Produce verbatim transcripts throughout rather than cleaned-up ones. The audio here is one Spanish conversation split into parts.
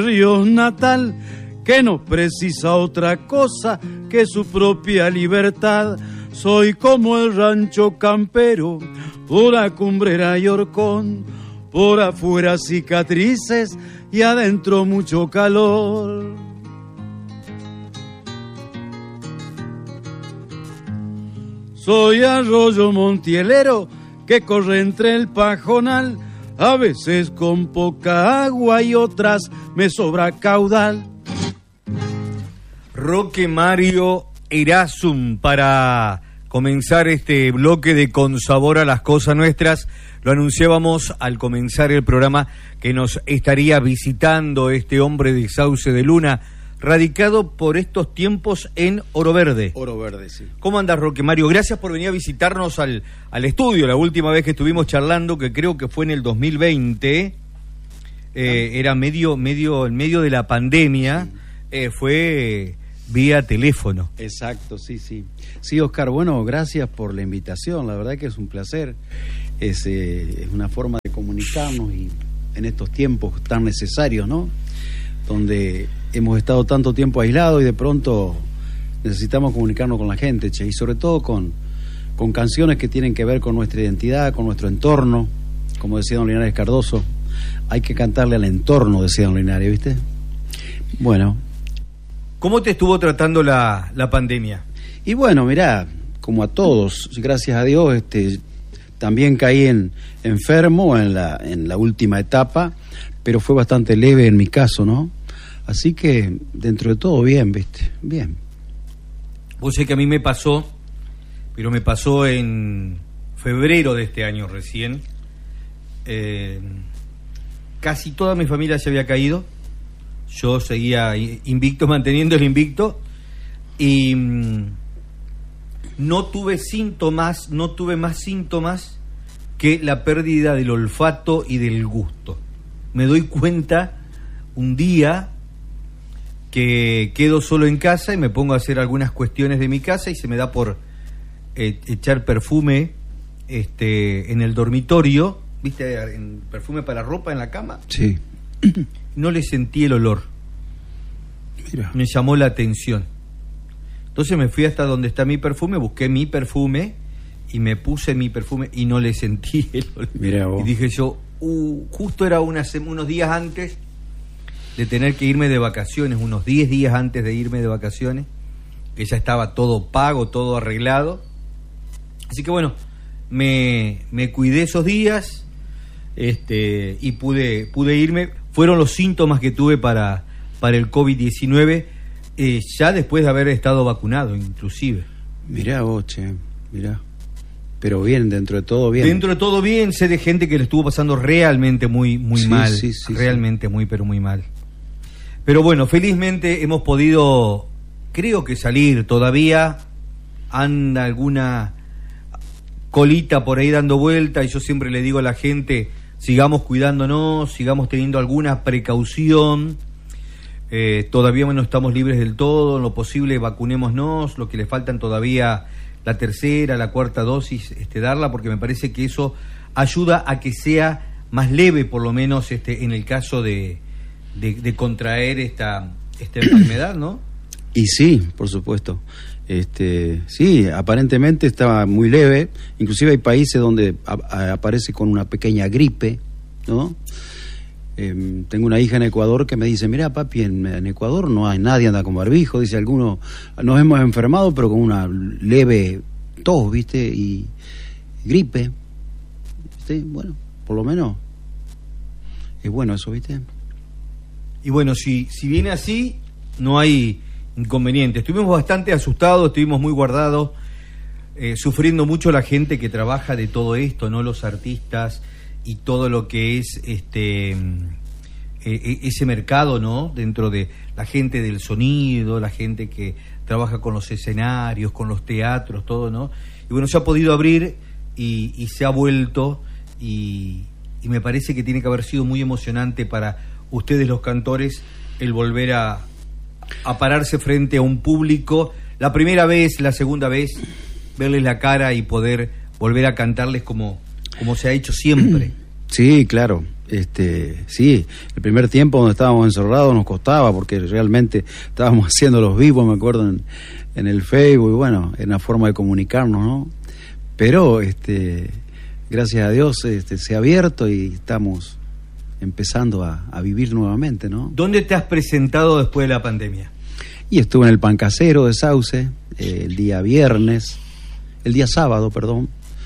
Ríos natal, que no precisa otra cosa que su propia libertad. Soy como el rancho campero, pura cumbrera y horcón, por afuera cicatrices y adentro mucho calor. Soy arroyo montielero que corre entre el pajonal, a veces con poca agua y otras me sobra caudal. Roque Mario Erasum, para comenzar este bloque de Con Sabor a las Cosas Nuestras. Lo anunciábamos al comenzar el programa que nos estaría visitando este hombre de Sauce de Luna, radicado por estos tiempos en Oro Verde. Oro Verde, sí. ¿Cómo andas, Roque Mario? Gracias por venir a visitarnos al, al estudio. La última vez que estuvimos charlando, que creo que fue en el dos mil veinte, eh, era medio, medio, en medio de la pandemia, sí. eh, fue vía teléfono. Exacto, sí, sí. Sí, Oscar, bueno, gracias por la invitación. La verdad que es un placer. Es, eh, es una forma de comunicarnos y en estos tiempos tan necesarios, ¿no? Donde hemos estado tanto tiempo aislados y de pronto necesitamos comunicarnos con la gente, che, y sobre todo con, con canciones que tienen que ver con nuestra identidad, con nuestro entorno. Como decía don Linares Cardoso, hay que cantarle al entorno, decía don Linares, ¿viste? Bueno. ¿Cómo te estuvo tratando la, la pandemia? Y bueno, mirá, como a todos, gracias a Dios, este, también caí en, enfermo en la, en la última etapa, pero fue bastante leve en mi caso, ¿no? Así que, dentro de todo, bien, ¿viste? Bien. Vos sé que a mí me pasó, pero me pasó en febrero de este año recién. Eh, casi toda mi familia se había caído. Yo seguía invicto, manteniendo el invicto. Y mmm, no tuve síntomas, no tuve más síntomas que la pérdida del olfato y del gusto. Me doy cuenta un día que quedo solo en casa y me pongo a hacer algunas cuestiones de mi casa y se me da por eh, echar perfume este, en el dormitorio, ¿viste? En perfume para ropa en la cama. Sí. No le sentí el olor. Mira. Me llamó la atención. Entonces me fui hasta donde está mi perfume, busqué mi perfume y me puse mi perfume y no le sentí el olor. Mira vos. Y dije yo, uh, justo era unas, unos días antes de tener que irme de vacaciones, unos diez días antes de irme de vacaciones, que ya estaba todo pago, todo arreglado. Así que bueno, me, me cuidé esos días este, y pude, pude irme. Fueron los síntomas que tuve para, para el COVID diecinueve, eh, ya después de haber estado vacunado, inclusive. Mirá vos, che, mirá. Pero bien, dentro de todo bien. Dentro de todo bien, sé de gente que le estuvo pasando realmente muy, muy sí, mal. Sí, sí, realmente sí. muy, pero muy mal. Pero bueno, felizmente hemos podido, creo que salir. Todavía anda alguna colita por ahí dando vuelta y yo siempre le digo a la gente, sigamos cuidándonos, sigamos teniendo alguna precaución. Eh, todavía no estamos libres del todo, en lo posible vacunémonos, lo que le faltan todavía la tercera, la cuarta dosis, este, darla, porque me parece que eso ayuda a que sea más leve, por lo menos este, en el caso de, de, de contraer esta, esta enfermedad, ¿no? Y sí, por supuesto. Este, sí, aparentemente estaba muy leve, inclusive hay países donde a, a, aparece con una pequeña gripe, ¿no? Eh, tengo una hija en Ecuador que me dice, mira papi, en, en Ecuador no hay nadie anda con barbijo, dice, algunos nos hemos enfermado pero con una leve tos, ¿viste? Y gripe, ¿viste? Bueno, por lo menos es bueno eso, ¿viste? Y bueno, si, si viene así, no hay inconveniente. Estuvimos bastante asustados, estuvimos muy guardados, eh, sufriendo mucho la gente que trabaja de todo esto, ¿no? Los artistas y todo lo que es este eh, ese mercado, ¿no? Dentro de la gente del sonido, la gente que trabaja con los escenarios, con los teatros, todo, ¿no? Y bueno, se ha podido abrir y, y se ha vuelto y, y me parece que tiene que haber sido muy emocionante para ustedes los cantores el volver a, a pararse frente a un público, la primera vez, la segunda vez, verles la cara y poder volver a cantarles como como se ha hecho siempre. Sí, claro. Este, sí, el primer tiempo donde estábamos encerrados nos costaba porque realmente estábamos haciendo los vivos, me acuerdo, en, en el Facebook, y bueno, era una forma de comunicarnos, ¿no? Pero, este, gracias a Dios, este, se ha abierto y estamos empezando a, a vivir nuevamente, ¿no? ¿Dónde te has presentado después de la pandemia? Y estuve en el Pan Casero de Sauce, eh, el día viernes, el día sábado, perdón.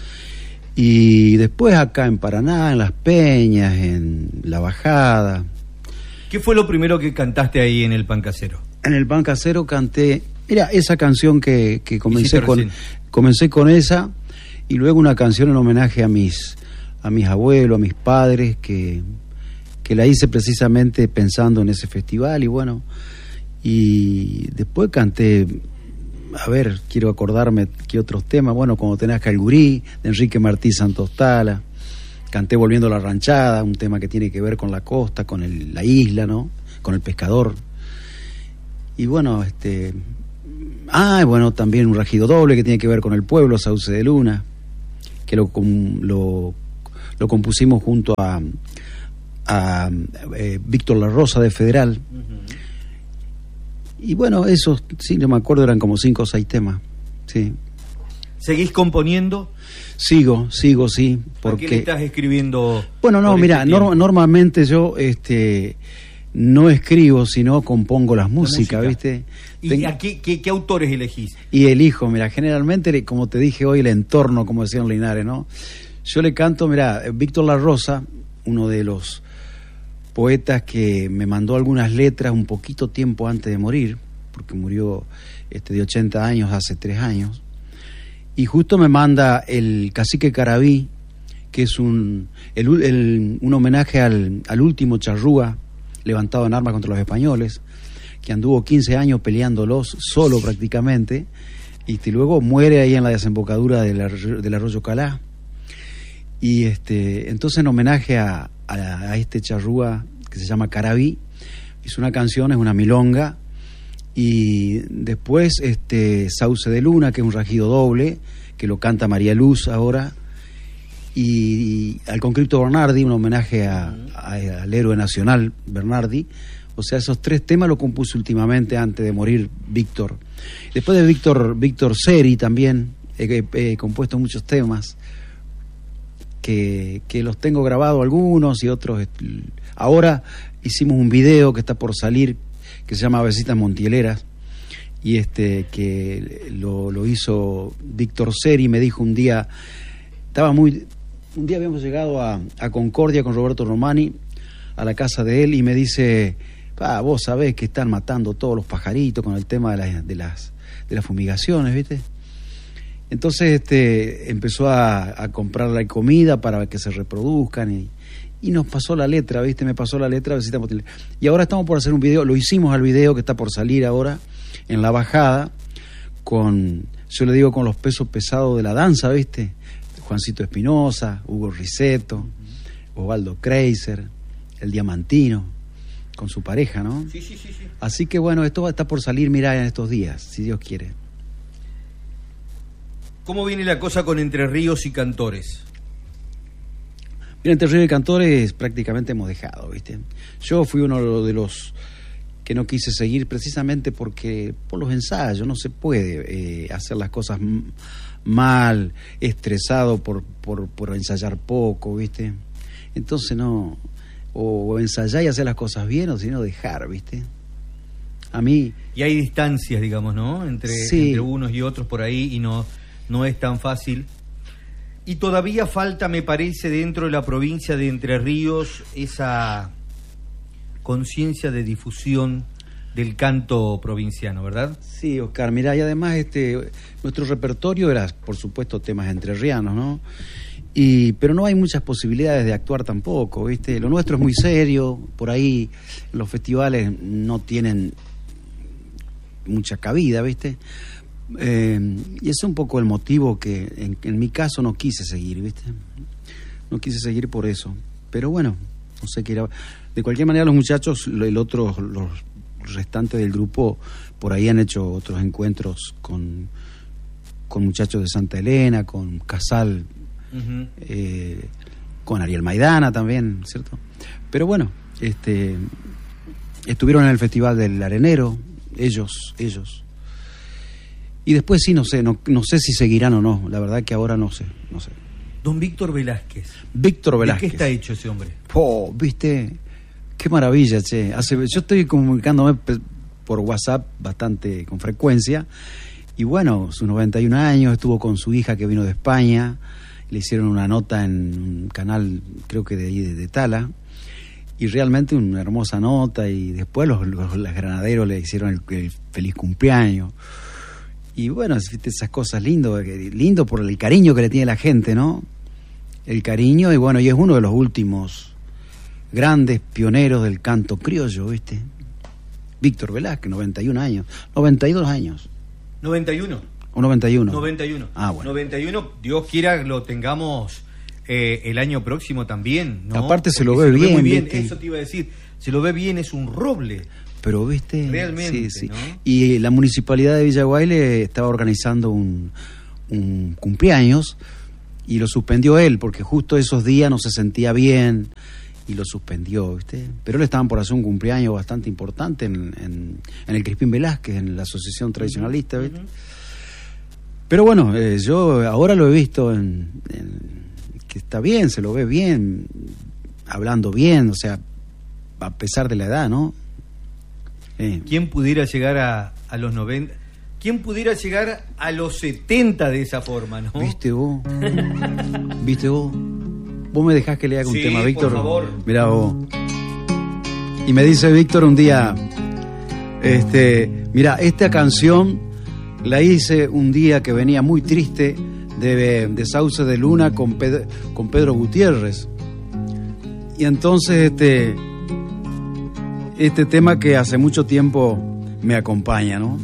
Y después acá en Paraná, en Las Peñas, en La Bajada. ¿Qué fue lo primero que cantaste ahí en el Pan Casero? En el Pan Casero canté, mira, esa canción que, que comencé con, comencé con esa, y luego una canción en homenaje a mis, a mis abuelos, a mis padres, que, que la hice precisamente pensando en ese festival, y bueno, y después canté... A ver, quiero acordarme qué otros temas. Bueno, Cuando te nazca el gurí, de Enrique Martí Santostala. Canté Volviendo a la ranchada, un tema que tiene que ver con la costa, con el, la isla, ¿no? Con el pescador. Y bueno, este... Ah, bueno, también un rajido doble que tiene que ver con el pueblo, Sauce de Luna, que lo, lo, lo compusimos junto a, a eh, Víctor La Rosa de Federal. Uh-huh. Y bueno, esos, sí, no me acuerdo, eran como cinco o seis temas, sí. ¿Seguís componiendo? Sigo, sigo, sí. Porque... ¿A qué le estás escribiendo? Bueno, no, mira, este norm- normalmente yo este, no escribo, sino compongo las músicas, música. ¿Viste? ¿Y Ten... a qué, qué, qué autores elegís? Y elijo, mira, generalmente, como te dije hoy, el entorno, como decían Linares, ¿no? Yo le canto, mira, Víctor La Rosa, uno de los... poetas que me mandó algunas letras un poquito tiempo antes de morir, porque murió este, de ochenta años, hace tres años, y justo me manda el Cacique Carabí, que es un, el, el, un homenaje al, al último charrúa levantado en armas contra los españoles, que anduvo quince años peleándolos solo prácticamente, y que luego muere ahí en la desembocadura del, del arroyo Calá. Y este, entonces en homenaje a, a, a este charrúa que se llama Carabí, hizo una canción, es una milonga, y después este Sauce de Luna, que es un rajido doble, que lo canta María Luz ahora, y, y al Conscripto Bernardi, un homenaje a, a, al héroe nacional Bernardi. O sea, esos tres temas lo compuse últimamente antes de morir Víctor. Después de Víctor, Víctor Seri también he, he, he compuesto muchos temas. Que, que los tengo grabados algunos y otros. Ahora hicimos un video que está por salir, que se llama Besitas Montieleras, y este que lo, lo hizo Víctor Seri. Me dijo un día, estaba muy, un día habíamos llegado a, a Concordia con Roberto Romani, a la casa de él, y me dice, ah, vos sabés que están matando todos los pajaritos con el tema de, la, de las de las fumigaciones, ¿viste? Entonces este empezó a, a comprarle comida para que se reproduzcan, y, y nos pasó la letra, ¿viste? Me pasó la letra, y ahora estamos por hacer un video, lo hicimos al video que está por salir ahora en La Bajada, con, yo le digo, con los pesos pesados de la danza, ¿viste? Juancito Espinosa, Hugo Riseto, Osvaldo Kreiser, el Diamantino, con su pareja, ¿no? Sí, sí, sí, sí. Así que bueno, esto está por salir, mirá, en estos días, si Dios quiere. ¿Cómo viene la cosa con Entre Ríos y Cantores? Mira, Entre Ríos y Cantores prácticamente hemos dejado, ¿viste? Yo fui uno de los que no quise seguir precisamente porque por los ensayos no se puede eh, hacer las cosas m- mal, estresado por, por, por ensayar poco, ¿viste? Entonces no, o, o ensayar y hacer las cosas bien, o si no dejar, ¿viste? A mí... Y hay distancias, digamos, ¿no? Entre, sí. entre unos y otros por ahí, y no... no es tan fácil. Y todavía falta, me parece, dentro de la provincia de Entre Ríos, esa conciencia de difusión del canto provinciano, ¿verdad? Sí, Oscar, mirá, y además este nuestro repertorio era, por supuesto, temas entrerrianos, ¿no? Y, pero no hay muchas posibilidades de actuar tampoco, ¿viste? Lo nuestro es muy serio, por ahí los festivales no tienen mucha cabida, ¿viste? Eh, y ese es un poco el motivo que en, en mi caso no quise seguir, ¿viste? No quise seguir por eso. Pero bueno, no sé qué era. De cualquier manera, los muchachos, el otro, los restantes del grupo, por ahí han hecho otros encuentros con, con muchachos de Santa Elena, con Casal, uh-huh. eh, con Ariel Maidana también, ¿cierto? Pero bueno, este, estuvieron en el Festival del Arenero, ellos, ellos. Y después sí, no sé, no, no sé si seguirán o no, la verdad que ahora no sé, no sé. Don Víctor Velázquez. Víctor Velázquez. ¿De qué está hecho ese hombre? Oh, viste, qué maravilla, che. Hace, yo estoy comunicándome por WhatsApp bastante con frecuencia. Y bueno, sus noventa y un años, estuvo con su hija que vino de España, le hicieron una nota en un canal, creo que de ahí, de, de Tala, y realmente una hermosa nota, y después los, los, los granaderos le hicieron el, el feliz cumpleaños. Y bueno, esas cosas lindo, lindo por el cariño que le tiene la gente, ¿no? El cariño, y bueno, y es uno de los últimos grandes pioneros del canto criollo, ¿viste? Víctor Velázquez, noventa y un años, noventa y dos años. noventa y uno. ¿O noventa y uno? noventa y uno. Ah, bueno. noventa y uno, Dios quiera lo tengamos eh, el año próximo también, ¿no? Aparte se Porque lo ve se bien, muy bien, ¿viste? Eso te iba a decir, se lo ve bien, es un roble. Pero, ¿viste? Realmente, sí, sí. ¿no? Y la Municipalidad de Villaguay le estaba organizando un, un cumpleaños y lo suspendió él, porque justo esos días no se sentía bien y lo suspendió, ¿viste? Pero le estaban por hacer un cumpleaños bastante importante en, en, en el Crispín Velázquez, en la Asociación Tradicionalista, ¿viste? Uh-huh. Pero bueno, eh, yo ahora lo he visto en, en, que está bien, se lo ve bien, hablando bien, o sea, a pesar de la edad, ¿no? Eh. ¿Quién pudiera llegar a, a los noventa? ¿Quién pudiera llegar a los setenta de esa forma, no? ¿Viste vos? ¿Viste vos? Vos me dejás que le haga un sí, tema, Víctor. Por favor. Mirá vos. Y me dice Víctor un día, este, mira, esta canción la hice un día que venía muy triste de, de Sauce de Luna con Pedro, con Pedro Gutiérrez. Y entonces este, este tema que hace mucho tiempo me acompaña, ¿no?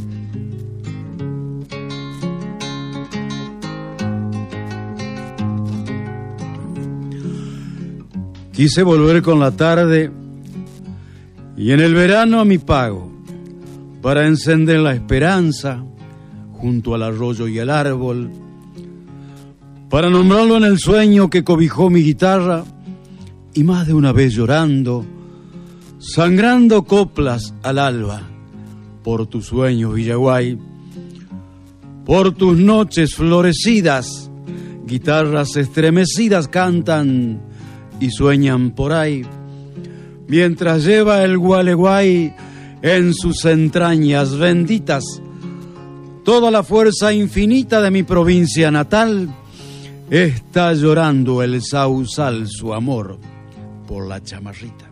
Quise volver con la tarde y en el verano a mi pago para encender la esperanza junto al arroyo y el árbol, para nombrarlo en el sueño que cobijó mi guitarra y más de una vez llorando, sangrando coplas al alba por tus sueños, Villaguay, por tus noches florecidas, guitarras estremecidas cantan y sueñan por ahí, mientras lleva el gualeguay en sus entrañas benditas toda la fuerza infinita de mi provincia natal. Está llorando el sausal su amor por la chamarrita.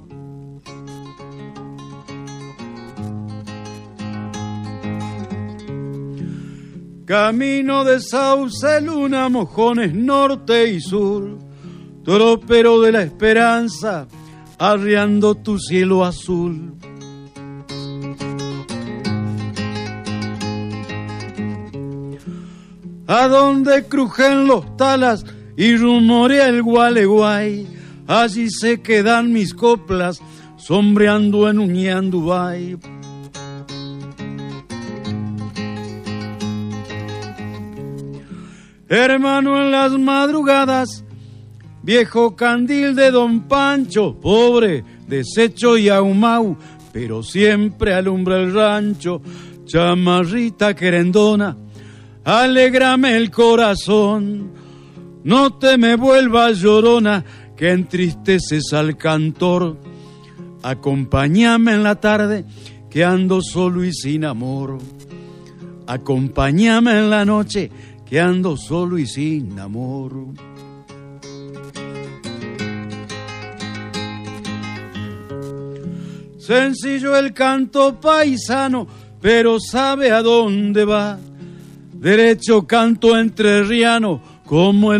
Camino de sauce, luna, mojones, norte y sur, tropero de la esperanza, arriando tu cielo azul. A donde crujen los talas y rumorea el gualeguay, allí se quedan mis coplas, sombreando en un ñandubay. Hermano, en las madrugadas, viejo candil de don Pancho, pobre, deshecho y ahumau, pero siempre alumbra el rancho. Chamarrita querendona, alégrame el corazón, no te me vuelvas llorona, que entristeces al cantor. Acompáñame en la tarde, que ando solo y sin amor. Acompáñame en la noche, que ando solo y sin amor. Sencillo el canto paisano, pero sabe a dónde va. Derecho canto entrerriano, como el